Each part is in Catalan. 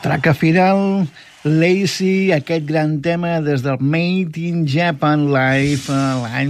Traca final, Lazy, aquest gran tema des del Made in Japan Live l'any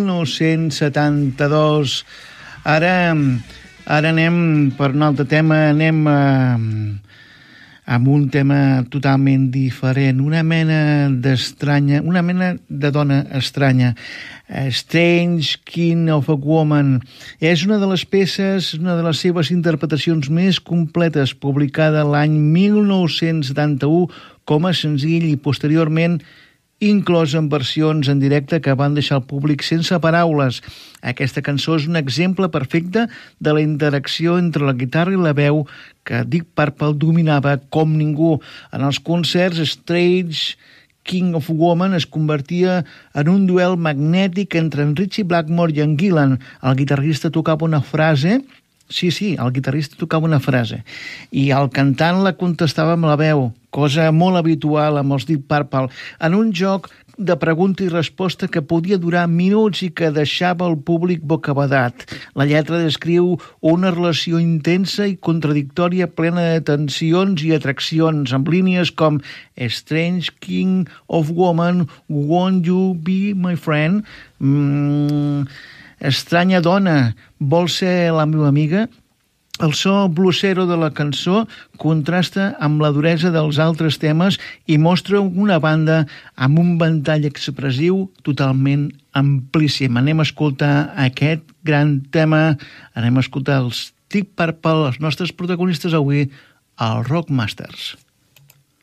1972. Ara anem per un altre tema, anem amb un tema totalment diferent, una mena de dona estranya. Strange King of a Woman és una de les peces, una de les seves interpretacions més completes, publicada l'any 1971 com a senzill i posteriorment inclòs en versions en directe que van deixar el públic sense paraules. Aquesta cançó és un exemple perfecte de la interacció entre la guitarra i la veu que Deep Purple dominava com ningú. En els concerts, Strange King of Woman es convertia en un duel magnètic entre en Ritchie Blackmore i en Gillan. El guitarrista tocava una frase, el guitarrista tocava una frase, i el cantant la contestava amb la veu, cosa molt habitual amb els Deep Purple, en un joc de pregunta i resposta que podia durar minuts i que deixava el públic bocabadat. La lletra descriu una relació intensa i contradictòria, plena de tensions i atraccions, amb línies com Strange King of Woman, won't you be my friend? Estranya dona, vols ser la meva amiga? El so bluesero de la cançó contrasta amb la duresa dels altres temes i mostra una banda amb un ventall expressiu totalment amplíssim. Anem a escoltar aquest gran tema, anem a escoltar els Deep Purple, els nostres protagonistes avui, els Rockmasters.